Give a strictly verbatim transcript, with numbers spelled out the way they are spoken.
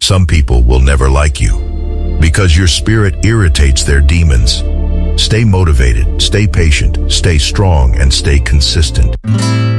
Some people will never like you because your spirit irritates their demons. Stay motivated, stay patient, stay strong, and stay consistent.